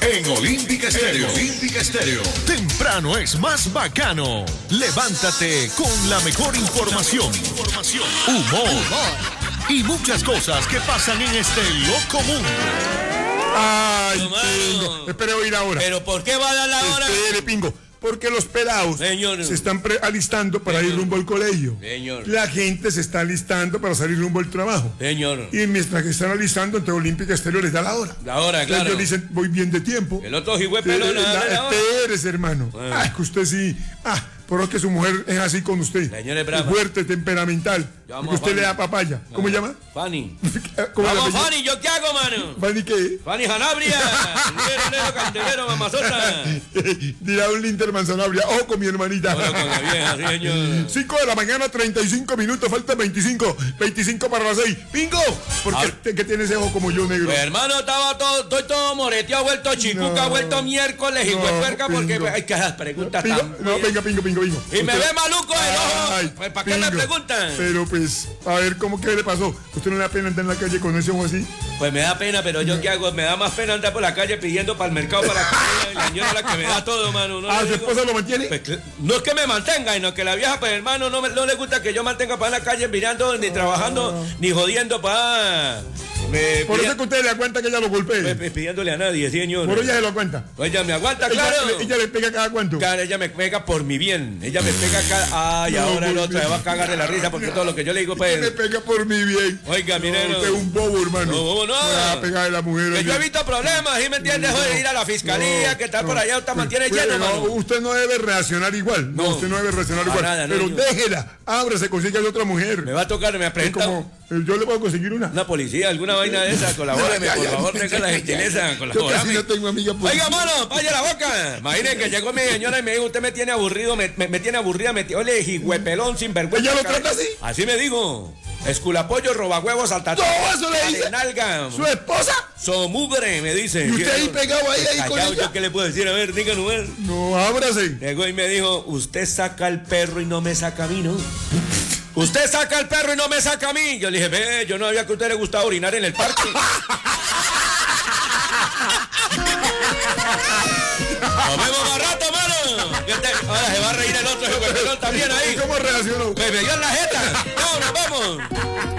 en Olímpica Estéreo. Olímpica Estéreo. Temprano es más bacano. Levántate con la mejor información. Humor. Y muchas cosas que pasan en este loco mundo. Ay, Pingo. Espere oír ahora. ¿Pero por qué va a dar la hora? Espere, Pingo. Porque los pelados se están alistando para ir rumbo al colegio. Señor. La gente se está alistando para salir rumbo al trabajo. Señor. Y mientras que están alistando, entonces Olímpica Estéreo les da la hora. La hora, claro. Ellos dicen, voy bien de tiempo. El otro pelón. Espérese, hermano. Bueno. Que usted sí. Por lo que su mujer es así con usted. Señor, es brava. Fuerte, temperamental. Que usted le da papaya. ¿Cómo se llama? Fanny. Vamos, Fanny, ¿yo qué hago, mano? ¿Fanny qué? Fanny Sanabria. Lero, candelero, mamazota. Dirá un Linterman Sanabria. Ojo con mi hermanita. Bueno, con la vieja, sí, señor. 5 de la mañana, 35 minutos. Faltan 25. 25 para las 6. ¡Bingo! ¿Por qué que tiene ese ojo como yo, negro? Pues, hermano, estoy todo moreteado, vuelto chicuca, vuelto miércoles y puerca porque hay que hacer preguntas tan... No, venga, Pingo. Y me ve maluco el ojo. Pues, ¿para qué me preguntan? Pero pues, a ver, ¿qué le pasó? ¿Usted no le da pena andar en la calle con ese ojo así? Pues me da pena, pero yo qué hago, me da más pena andar por la calle pidiendo para el mercado, para la comida, y la señora la que me da todo, mano. ¿No ¿su esposa lo mantiene? Pues, no es que me mantenga, sino que la vieja, pues hermano, no le gusta que yo mantenga para la calle mirando, ni trabajando, ni jodiendo para... Por eso es que usted le aguanta que ella lo golpee. Pidiéndole a nadie, señor. Por ella se lo aguanta. Pues ella me aguanta, claro. Ella le pega cada cuánto. Claro, ella me pega por mi bien. Ella me pega cada... Ay, ahora el otro se va a cagar de la risa porque todo lo que yo le digo, pues... Me pega por mi bien. Oiga, mire. Usted es un bobo, hermano. No, bobo no. Me va a pegar de la mujer. Que yo he visto problemas, ¿sí me entiendes? De ir a la fiscalía, que está por allá, usted mantiene lleno, mano. Usted no debe reaccionar igual. No, usted no debe reaccionar igual. Nada, pero déjela. Ábrase, consiga otra mujer. Me va a tocar, me aprenda. Yo le puedo conseguir una. Una policía, alguna vaina de esa, colabórame, por favor, tenga la gentileza, colabórame. Yo no tengo amiga policía. Oiga, mano, vaya la boca. Imaginen que llegó mi señora y me dijo, usted me tiene aburrido, me tiene aburrida, ole, jigüepelón, sinvergüenza. ¿Ella lo trata así? Así me dijo. Esculapollo, robahuevos, saltatón. No, eso le dice. Nalga. ¿Su esposa? Somugre, me dice. ¿Y usted ahí pegado ahí con ella? ¿Yo qué le puedo decir? A ver, díganos, a ver. No, ábrase. Llegó y me dijo, usted saca al perro y no me saca a mí, ¿no? Usted saca al perro y no me saca a mí. Yo le dije, ve, yo no sabía que a usted le gustaba orinar en el parque. Nos vemos más rato, mano. Ahora se va a reír el otro, el también ahí. ¿Cómo reaccionó? Me dio en la jeta. No, nos vamos.